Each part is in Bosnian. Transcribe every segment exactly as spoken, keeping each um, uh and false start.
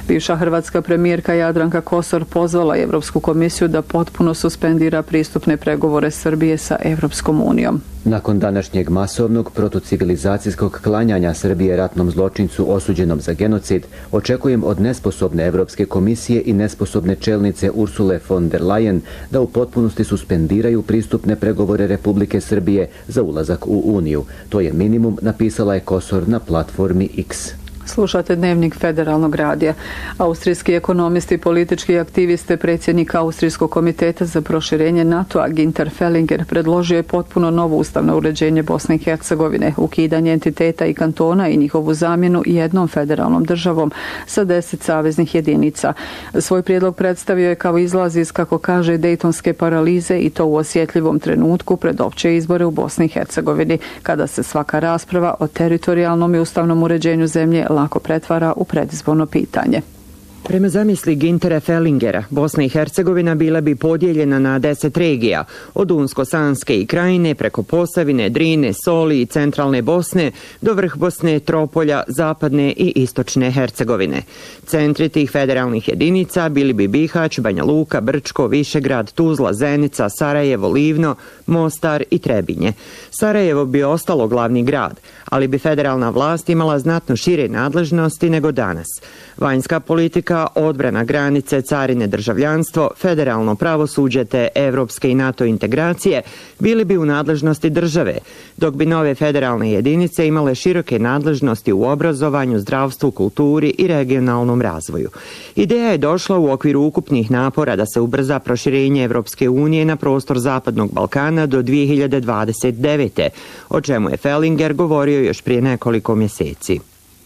Bivša hrvatska premijerka Jadranka Kosor pozvala Europsku komisiju da potpuno suspendira pristupne pregovore Srbije sa Europskom unijom. Nakon današnjeg masovnog protocivilizacijskog klanjanja Srbije ratnom zločincu osuđenom za genocid, očekujem od nesposobne Europske komisije i nesposobne čelnice Ursule von der Leyen da u potpunosti suspendiraju pristupne pregovore Republike Srbije za ulazak u Uniju. To je minimum, napisala je Kosor na platformi X. Slušate Dnevnik Federalnog radija. Austrijski ekonomist i politički aktiviste predsjednik Austrijskog komiteta za proširenje NATO-a Ginter Fellinger predložio je potpuno novo ustavno uređenje Bosne i Hercegovine, ukidanje entiteta i kantona i njihovu zamjenu jednom federalnom državom sa deset saveznih jedinica. Svoj prijedlog predstavio je kao izlaz iz, kako kaže, dejtonske paralize i to u osjetljivom trenutku pred opće izbore u Bosni i Hercegovini, kada se svaka rasprava o teritorijalnom i ustavnom uređenju zemlje lako pretvara u predizborno pitanje. Prema zamisli Gintera Fellingera, Bosna i Hercegovina bila bi podijeljena na deset regija, od Unsko-Sanske i Krajine preko Posavine, Drine, Soli i centralne Bosne do vrh Bosne, Tropolja, zapadne i istočne Hercegovine. Centri tih federalnih jedinica bili bi Bihać, Banja Luka, Brčko, Višegrad, Tuzla, Zenica, Sarajevo, Livno, Mostar i Trebinje. Sarajevo bi ostalo glavni grad, ali bi federalna vlast imala znatno šire nadležnosti nego danas. Vanjska politika, odbrana granice, carine, državljanstvo, federalno pravosuđe te evropske i NATO integracije bili bi u nadležnosti države, dok bi nove federalne jedinice imale široke nadležnosti u obrazovanju, zdravstvu, kulturi i regionalnom razvoju. Ideja je došla u okviru ukupnih napora da se ubrza proširenje Evropske unije na prostor Zapadnog Balkana do dvije hiljade dvadeset devete. o čemu je Fellinger govorio još prije nekoliko mjeseci.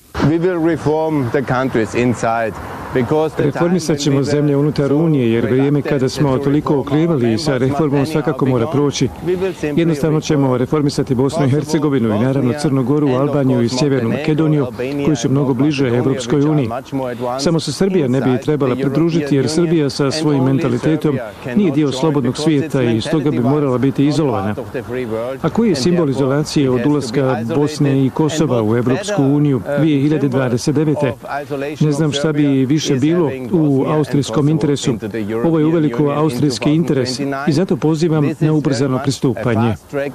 Reformisat ćemo zemlje unutar Unije, jer vrijeme kada smo toliko oklevali sa reformom svakako mora proći. Jednostavno ćemo reformisati Bosnu i Hercegovinu i naravno Crnu Goru, Albaniju i Sjevernu Makedoniju, koji su mnogo bliže Evropskoj uniji. Samo se Srbija ne bi trebala pridružiti, jer Srbija sa svojim mentalitetom nije dio slobodnog svijeta i stoga bi morala biti izolovana. A koji je simbol izolacije od ulaska Bosne i Kosova u Evropsku uniju dvije hiljade dvadeset devete? Ne znam šta bi više bilo u austrijskom interesu. Ovo je uveliko austrijski interes i zato pozivam na ubrzano pristupanje.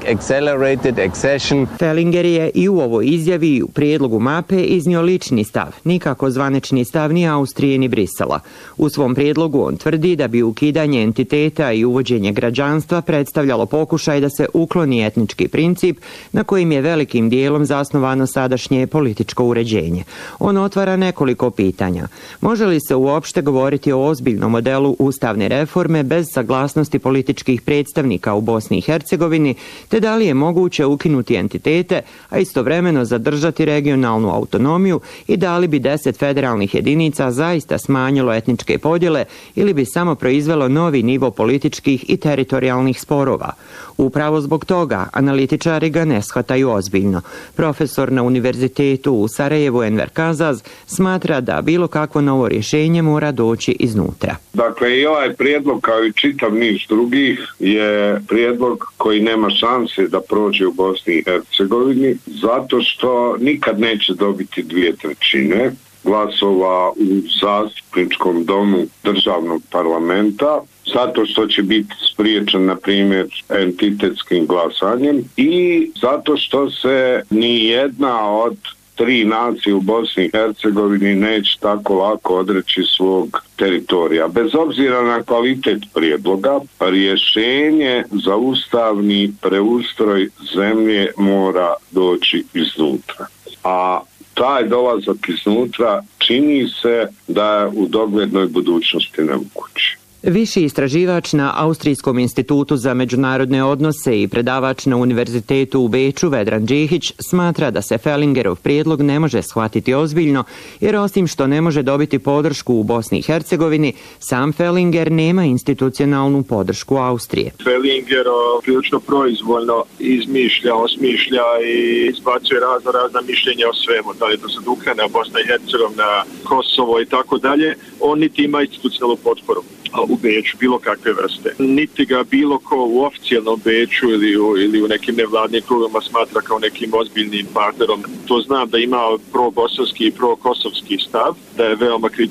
Fellinger je i u ovoj izjavi u prijedlogu mape iznio lični stav, nikako zvanični stav ni Austrije ni Brisela. U svom prijedlogu on tvrdi da bi ukidanje entiteta i uvođenje građanstva predstavljalo pokušaj da se ukloni etnički princip na kojim je velikim dijelom zasnovano sadašnje političko uređenje. On otvara nekoliko pitanja. Može li se uopšte govoriti o ozbiljnom modelu ustavne reforme bez saglasnosti političkih predstavnika u Bosni i Hercegovini, te da li je moguće ukinuti entitete, a istovremeno zadržati regionalnu autonomiju i da li bi deset federalnih jedinica zaista smanjilo etničke podjele ili bi samo proizvelo novi nivo političkih i teritorijalnih sporova. Upravo zbog toga analitičari ga ne shvataju ozbiljno. Profesor na univerzitetu u Sarajevu Enver Kazaz smatra da bilo kakvo novo rješenje mora doći iznutra. Dakle, i ovaj prijedlog kao i čitav niz drugih je prijedlog koji nema šanse da prođe u Bosni i Hercegovini zato što nikad neće dobiti dvije trećine glasova u zastupničkom domu državnog parlamenta, zato što će biti spriječen, na primjer, entitetskim glasanjem i zato što se ni jedna od tri nacije u Bosni i Hercegovini neće tako lako odreći svog teritorija. Bez obzira na kvalitet prijedloga, rješenje za ustavni preustroj zemlje mora doći iznutra. A taj dolazak iznutra čini se da je u doglednoj budućnosti nemoguće. Viši istraživač na Austrijskom institutu za međunarodne odnose i predavač na univerzitetu u Beču Vedran Džihić smatra da se Fellingerov prijedlog ne može shvatiti ozbiljno, jer osim što ne može dobiti podršku u Bosni i Hercegovini, sam Fellinger nema institucionalnu podršku Austrije. Fellinger prilično proizvoljno izmišlja, osmišlja i izbacuje razno razna mišljenja o svemu, da li je to sad Ukrajina, Bosna i Hercegovina, Kosovo i tako dalje. On niti ima institucionalnu potporu u Beču, bilo kakve vrste. Niti ga bilo ko u oficijalnom Beču ili u, ili u nekim nevladnim krugovima smatra kao nekim ozbiljnim partnerom. To znam da ima pro-bosanski i pro-kosovski stav, da je veoma kritičan